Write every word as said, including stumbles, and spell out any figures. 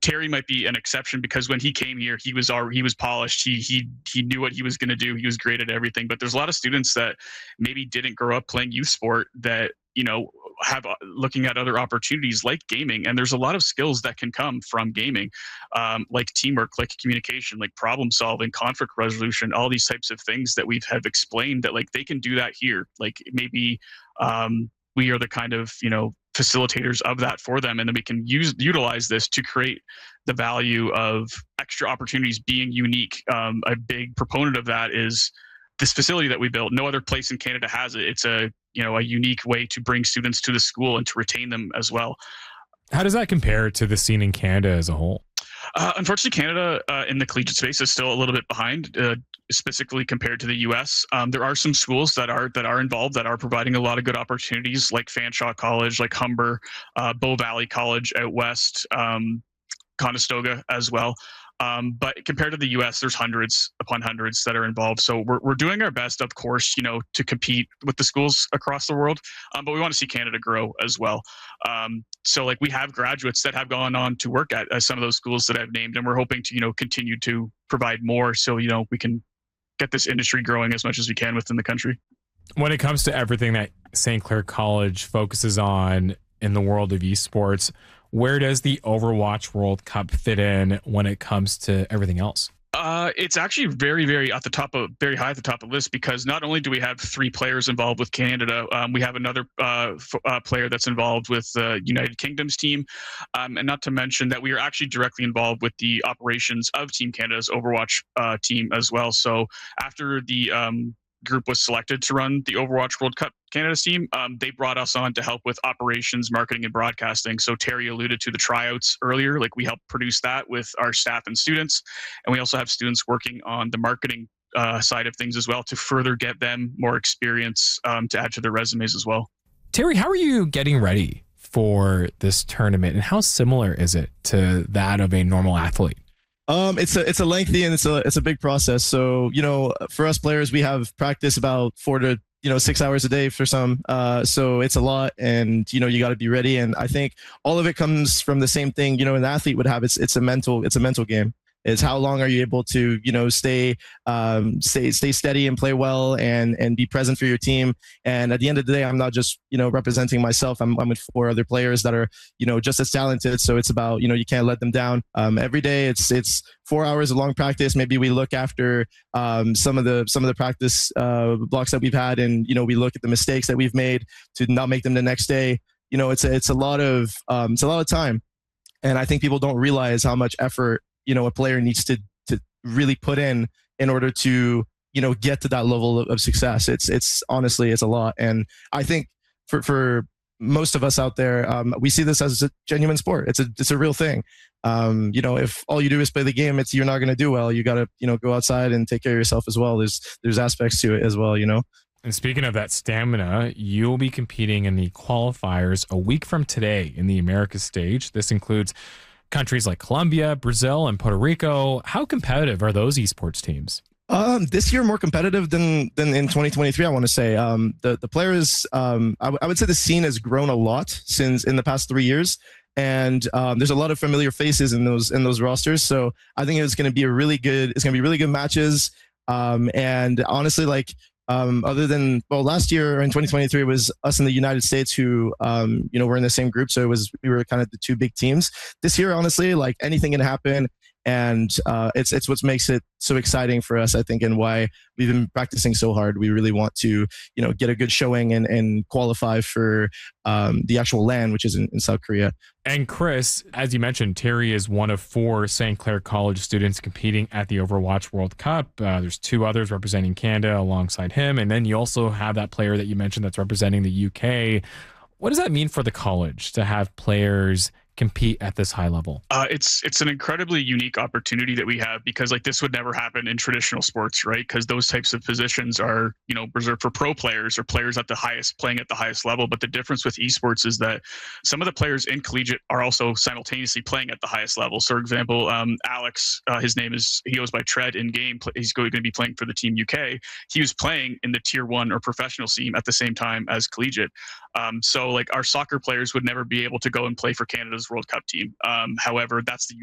Terry might be an exception because when he came here, he was already, he was polished. He he he knew what he was going to do. He was great at everything. But there's a lot of students that maybe didn't grow up playing youth sport that, you know, have uh, looking at other opportunities like gaming. And there's a lot of skills that can come from gaming, um, like teamwork, like communication, like problem solving, conflict resolution, all these types of things that we've have explained that like they can do that here. Like maybe um, we are the kind of, you know, facilitators of that for them, and then we can use utilize this to create the value of extra opportunities being unique. Um, a big proponent of that is this facility that we built. No other place in Canada has it. It's a, you know, a unique way to bring students to the school and to retain them as well. How does that compare to the scene in Canada as a whole? Uh, unfortunately, Canada uh, in the collegiate space is still a little bit behind, uh, specifically compared to the U S. Um, there are some schools that are that are involved that are providing a lot of good opportunities, like Fanshawe College, like Humber, uh, Bow Valley College out west, um, Conestoga as well. Um, but compared to the U S, there's hundreds upon hundreds that are involved. So we're we're doing our best, of course, you know, to compete with the schools across the world. Um, but we want to see Canada grow as well. Um, so like we have graduates that have gone on to work at uh, some of those schools that I've named, and we're hoping to, you know, continue to provide more. So, you know, we can get this industry growing as much as we can within the country. When it comes to everything that Saint Clair College focuses on in the world of esports, where does the Overwatch World Cup fit in when it comes to everything else? Uh, it's actually very, very at the top of very high at the top of the list, because not only do we have three players involved with Canada, um, we have another uh, f- uh, player that's involved with the United Kingdom's team, um, and not to mention that we are actually directly involved with the operations of Team Canada's Overwatch uh, team as well. So after the um, group was selected to run the Overwatch World Cup Canada's team, um, they brought us on to help with operations, marketing, and broadcasting. So Terry alluded to the tryouts earlier. Like we helped produce that with our staff and students. And we also have students working on the marketing uh, side of things as well to further get them more experience um, to add to their resumes as well. Terry, how are you getting ready for this tournament, and how similar is it to that of a normal athlete? Um, it's a it's a lengthy and it's a it's a big process. So, you know, for us players, we have practice about four to you know six hours a day for some. Uh, so it's a lot, and you know you got to be ready. And I think all of it comes from the same thing. You know, an athlete would have. It's it's a mental it's a mental game. Is how long are you able to, you know, stay, um, stay, stay steady and play well and, and be present for your team. And at the end of the day, I'm not just, you know, representing myself. I'm, I'm with four other players that are, you know, just as talented. So it's about, you know, you can't let them down. Um, every day it's, it's four hours of long practice. Maybe we look after, um, some of the, some of the practice, uh, blocks that we've had. And, you know, we look at the mistakes that we've made to not make them the next day. You know, it's a, it's a lot of, um, it's a lot of time. And I think people don't realize how much effort, you know, a player needs to to really put in in order to, you know, get to that level of, of success. It's it's honestly it's a lot, and I think for for most of us out there, um, we see this as a genuine sport. It's a it's a real thing. Um, you know, if all you do is play the game, it's you're not going to do well. You got to you know go outside and take care of yourself as well. There's there's aspects to it as well. You know. And speaking of that stamina, you'll be competing in the qualifiers a week from today in the Americas stage. This includes countries like Colombia, Brazil, and Puerto Rico. How competitive are those esports teams? Um, this year more competitive than than in twenty twenty-three. I want to say um, the the players. Um, I, w- I would say the scene has grown a lot since in the past three years, and um, there's a lot of familiar faces in those in those rosters. So I think it's going to be a really good. It's going to be really good matches. Um, and honestly, like. Um, other than, well, last year in twenty twenty-three, it was us in the United States who, um, you know, were in the same group. So it was, we were kind of the two big teams. This year, honestly, like anything can happen. And uh, it's it's what makes it so exciting for us, I think, and why we've been practicing so hard. We really want to, you know, get a good showing and, and qualify for um, the actual LAN, which is in, in South Korea. And Chris, as you mentioned, Terry is one of four Saint Clair College students competing at the Overwatch World Cup. Uh, there's two others representing Canada alongside him. And then you also have that player that you mentioned that's representing the U K. What does that mean for the college to have players compete at this high level? Uh, it's it's an incredibly unique opportunity that we have, because like this would never happen in traditional sports, right? Because those types of positions are, you know, reserved for pro players or players at the highest, playing at the highest level. But the difference with esports is that some of the players in collegiate are also simultaneously playing at the highest level. So, for example, um, Alex, uh, his name is, he goes by Tread in game. He's going to be playing for the Team U K. He was playing in the tier one or professional team at the same time as collegiate. Um, so like our soccer players would never be able to go and play for Canada's World Cup team. Um, however, that's the